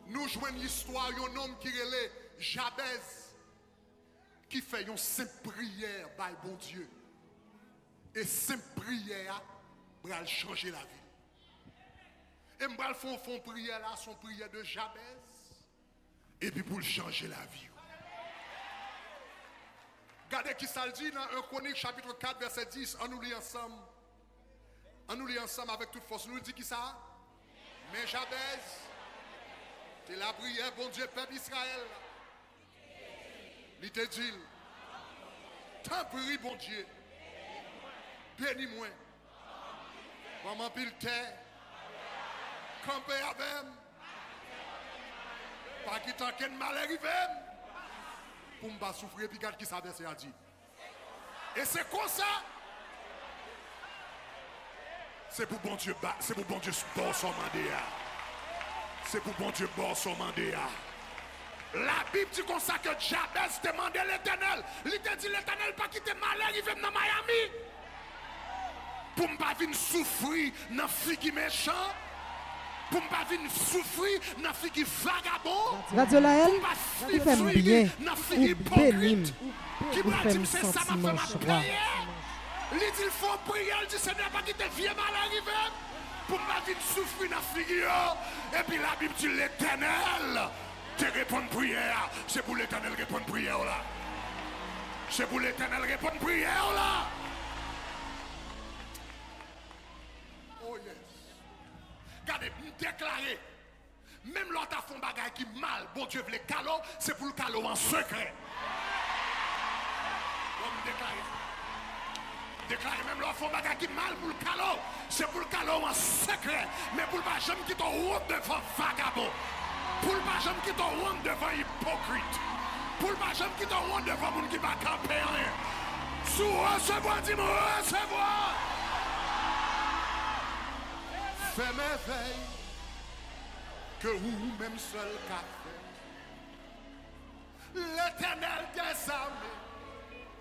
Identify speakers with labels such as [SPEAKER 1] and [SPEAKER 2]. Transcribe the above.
[SPEAKER 1] nous jouons l'histoire d'un homme qui relait Jabez, qui fait une simple prière par bon Dieu. Et simple prière va changer la vie. Et je vais faire prière là, son prière de Jabez. Et puis pour changer la vie. Regardez qui ça le dit dans 1 Chronique chapitre 4 verset 10. On nous lit ensemble. On nous lit ensemble avec toute force. Nous dit qui ça? Mais Jabez, c'est la prière, bon Dieu, peuple Israël. Il te dit, tant prie, bon Dieu, bénis-moi. Maman pile terre, camper avec pas qu'il t'en qu'un mal arrivé, pour ne pas souffrir, puis qui ça a dit. Et c'est comme ça. C'est pour bon Dieu, c'est pour bon Dieu bon son mandat. C'est pour bon Dieu bon son mandat. La Bible dit comme ça que Jabez demandait l'Éternel. Il te dit l'Éternel pas quitter mal arrivé dans Miami. Pour ne pas venir souffrir dans la fille qui est méchant. Pour ne pas venir souffrir dans la fille qui est vagabond.
[SPEAKER 2] Radio Laël, il fait bien.
[SPEAKER 1] Dans la fille qui est hypocrite. Qui m'a dit c'est ça m'a fait ma prière. Il dit il faut prier, il dit Seigneur pas quitter vieux mal arrivé. Pour ne pas venir souffrir dans la figure. Et puis la Bible dit l'Éternel te répond prière. C'est pour l'Éternel répondre prière là. C'est pour l'Éternel répondre prière là. Oh yes. Regardez, déclarer. Même l'autre a fait un bagage qui mal. Bon Dieu veut le calot, c'est pour le calot en secret. On déclarer. Déclarer même l'autre fait un bagage qui mal pour le calot. C'est pour le calot en secret. Mais pour le pas jamais qui t'en honte devant vagabond. Pour le pas jamais qui t'en honte devant hypocrite. Pour le pas jamais qui t'en honte devant moun qui va camper rien. Sous recevoir, dis-moi recevoir. Fais merveille que vous même seul qu'a fait. L'Éternel des armées